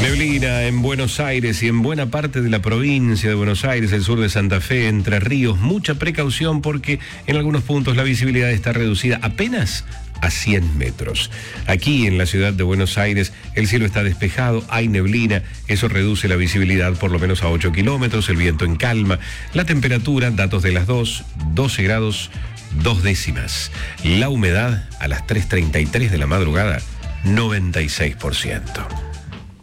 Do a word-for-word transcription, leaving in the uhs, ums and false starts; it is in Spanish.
Neblina en Buenos Aires y en buena parte de la provincia de Buenos Aires, el sur de Santa Fe, Entre Ríos. Mucha precaución porque en algunos puntos la visibilidad está reducida apenas a cien metros. Aquí en la ciudad de Buenos Aires el cielo está despejado, hay neblina, eso reduce la visibilidad por lo menos a ocho kilómetros, el viento en calma, la temperatura, datos de las dos, doce grados, dos décimas. La humedad a las tres treinta y tres de la madrugada, noventa y seis por ciento.